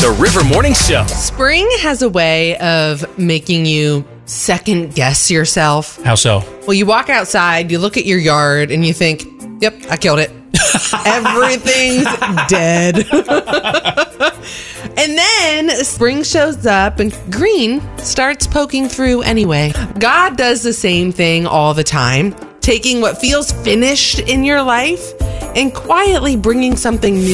The River Morning Show. Spring has a way of making you second guess yourself. How so? Well, you walk outside, you look at your yard, and you think, yep, I killed it. Everything's dead. And then spring shows up and green starts poking through anyway. God does the same thing all the time, taking what feels finished in your life and quietly bringing something new